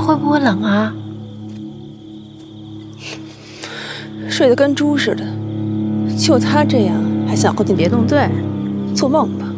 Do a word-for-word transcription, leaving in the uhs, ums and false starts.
会不会冷啊？ 睡得跟猪似的，就他这样还想和你别动队，做梦吧！